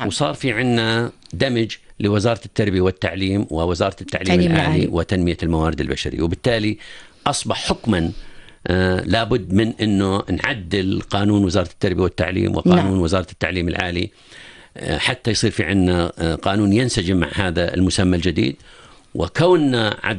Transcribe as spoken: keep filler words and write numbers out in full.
نعم. وصار في عنا دمج لوزارة التربية والتعليم ووزارة التعليم التعليم العالي العالي. وتنمية الموارد البشرية، وبالتالي أصبح حكما آه لابد من أنه نعدل قانون وزارة التربية والتعليم وقانون نعم. وزارة التعليم العالي آه حتى يصير في عنا آه قانون ينسجم مع هذا المسمى الجديد. وكوننا